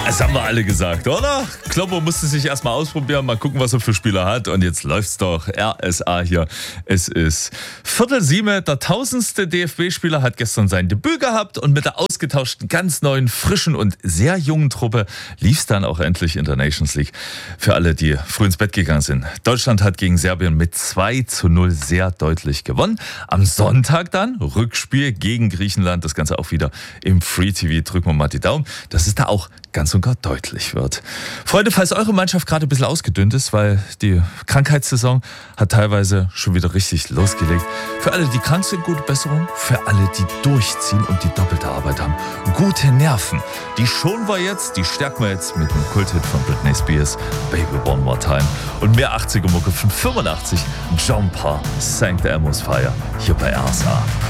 Das haben wir alle gesagt, oder? Kloppo musste sich erstmal ausprobieren, mal gucken, was er für Spieler hat. Und jetzt läuft's doch. RSA hier. Es ist 6:45. Der 1000. DFB-Spieler hat gestern sein Debüt gehabt und mit der ausgetauschten, ganz neuen, frischen und sehr jungen Truppe lief's dann auch endlich in der Nations League. Für alle, die früh ins Bett gegangen sind. Deutschland hat gegen Serbien mit 2:0 sehr deutlich gewonnen. Am Sonntag dann Rückspiel gegen Griechenland. Das Ganze auch wieder im Free TV. Drücken wir mal die Daumen, dass es da auch ganz und gar deutlich wird. Freunde, falls eure Mannschaft gerade ein bisschen ausgedünnt ist, weil die Krankheitssaison hat teilweise schon wieder richtig losgelegt. Für alle, die krank sind, gute Besserung. Für alle, die durchziehen und die doppelte Arbeit haben, gute Nerven. Die schonen wir jetzt, die stärken wir jetzt mit dem Kulthit von Britney Spears, Baby One More Time. Und mehr 80er Mucke von 85, Jumper, Sank the Atmosphere, hier bei RSA.